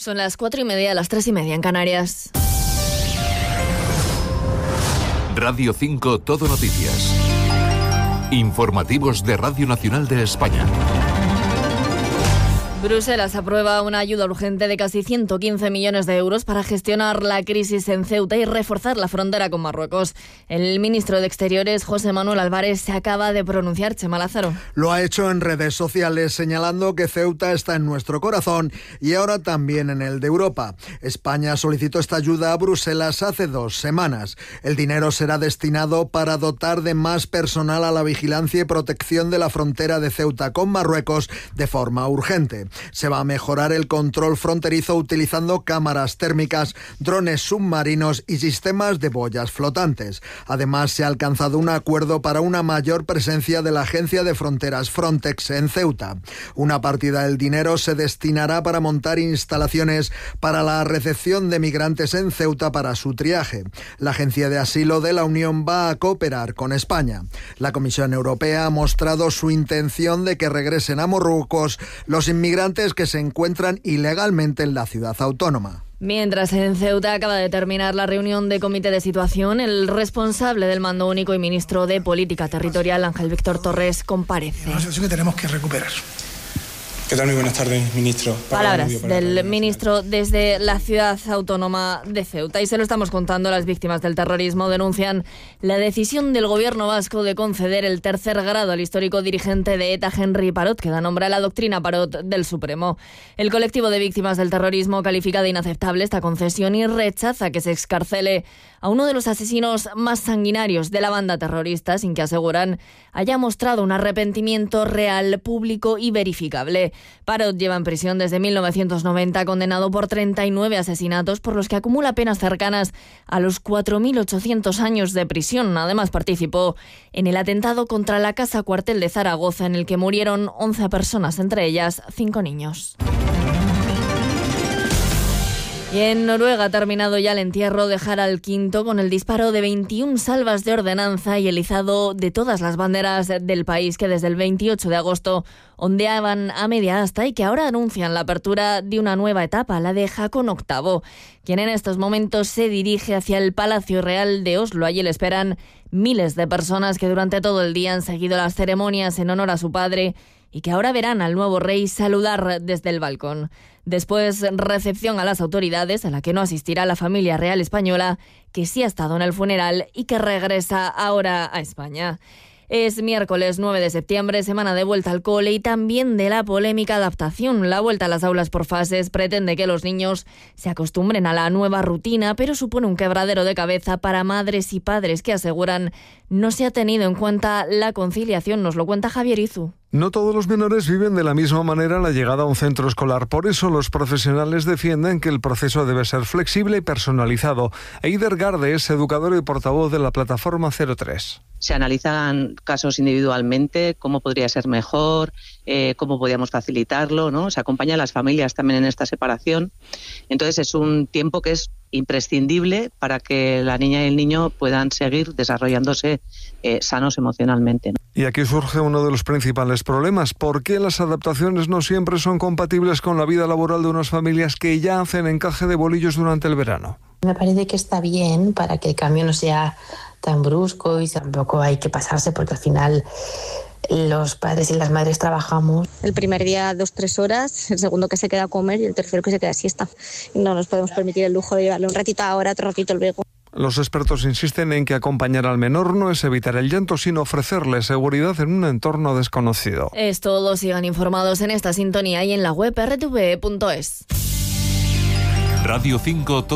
Son las 4:30, las 3:30 en Canarias. Radio 5 Todo Noticias. Informativos de Radio Nacional de España. Bruselas aprueba una ayuda urgente de casi 115 millones de euros para gestionar la crisis en Ceuta y reforzar la frontera con Marruecos. El ministro de Exteriores, José Manuel Álvarez, se acaba de pronunciar. Chema Lázaro. Lo ha hecho en redes sociales, señalando que Ceuta está en nuestro corazón y ahora también en el de Europa. España solicitó esta ayuda a Bruselas hace 2 semanas. El dinero será destinado para dotar de más personal a la vigilancia y protección de la frontera de Ceuta con Marruecos de forma urgente. Se va a mejorar el control fronterizo utilizando cámaras térmicas, drones submarinos y sistemas de boyas flotantes. Además, se ha alcanzado un acuerdo para una mayor presencia de la Agencia de Fronteras Frontex en Ceuta. Una partida del dinero se destinará para montar instalaciones para la recepción de migrantes en Ceuta para su triaje. La Agencia de Asilo de la Unión va a cooperar con España. La Comisión Europea ha mostrado su intención de que regresen a Marruecos los inmigrantes que se encuentran ilegalmente en la ciudad autónoma. Mientras en Ceuta acaba de terminar la reunión de comité de situación, el responsable del mando único y ministro de Política Territorial, Ángel Víctor Torres, comparece. Una situación que tenemos que recuperar. ¿Qué tal? Muy buenas tardes, ministro. Palabras del ministro desde la ciudad autónoma de Ceuta. Y se lo estamos contando, las víctimas del terrorismo denuncian la decisión del gobierno vasco de conceder el 3er grado al histórico dirigente de ETA, Henry Parot, que da nombre a la doctrina Parot del Supremo. El colectivo de víctimas del terrorismo califica de inaceptable esta concesión y rechaza que se excarcele a uno de los asesinos más sanguinarios de la banda terrorista, sin que, aseguran, haya mostrado un arrepentimiento real, público y verificable. Parot lleva en prisión desde 1990, condenado por 39 asesinatos, por los que acumula penas cercanas a los 4.800 años de prisión. Además, participó en el atentado contra la Casa Cuartel de Zaragoza, en el que murieron 11 personas, entre ellas 5 niños. Y en Noruega ha terminado ya el entierro de Harald V con el disparo de 21 salvas de ordenanza y el izado de todas las banderas del país que desde el 28 de agosto ondeaban a media asta y que ahora anuncian la apertura de una nueva etapa, la de Haakon VIII, quien en estos momentos se dirige hacia el Palacio Real de Oslo. Allí le esperan miles de personas que durante todo el día han seguido las ceremonias en honor a su padre y que ahora verán al nuevo rey saludar desde el balcón. Después, recepción a las autoridades, a la que no asistirá la familia real española, que sí ha estado en el funeral y que regresa ahora a España. Es miércoles 9 de septiembre, semana de vuelta al cole y también de la polémica adaptación. La vuelta a las aulas por fases pretende que los niños se acostumbren a la nueva rutina, pero supone un quebradero de cabeza para madres y padres que aseguran no se ha tenido en cuenta la conciliación. Nos lo cuenta Javier Izu. No todos los menores viven de la misma manera la llegada a un centro escolar. Por eso los profesionales defienden que el proceso debe ser flexible y personalizado. Eider Garde es educador y portavoz de la plataforma 03. Se analizan casos individualmente, cómo podría ser mejor, cómo podríamos facilitarlo, ¿no? Se acompaña a las familias también en esta separación. Entonces es un tiempo que es imprescindible para que la niña y el niño puedan seguir desarrollándose sanos emocionalmente, ¿no? Y aquí surge uno de los principales problemas. ¿Por qué las adaptaciones no siempre son compatibles con la vida laboral de unas familias que ya hacen encaje de bolillos durante el verano? Me parece que está bien para que el cambio no sea tan brusco y tampoco hay que pasarse porque al final los padres y las madres trabajamos. El primer día 2-3 horas, el segundo que se queda a comer y el tercero que se queda a siesta. No nos podemos permitir el lujo de llevarle un ratito ahora, otro ratito luego. Los expertos insisten en que acompañar al menor no es evitar el llanto, sino ofrecerle seguridad en un entorno desconocido. Es todo, sigan informados en esta sintonía y en la web rtv.es. Radio 5 Todo